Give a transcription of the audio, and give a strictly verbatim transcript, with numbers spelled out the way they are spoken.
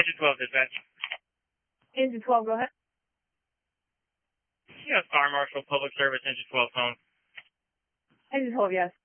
Engine twelve dispatch. Engine twelve, go ahead. Yes, Fire Marshal, Public Service, Engine twelve phone. Engine twelve, yes.